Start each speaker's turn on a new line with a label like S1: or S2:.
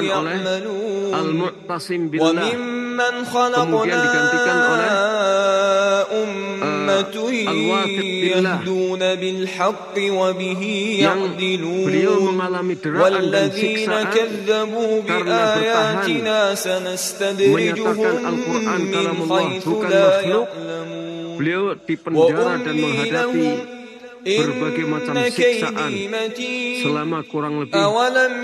S1: oleh Al-Mu'tasim Billah, kemudian digantikan oleh Al-Wathiq Billah, yang beliau mengalami deraan dan siksaan karena bertahan menyatakan Al-Quran kalamullah bukan makhluk. Beliau dipenjara dan menghadapi berbagai macam siksaan selama kurang lebih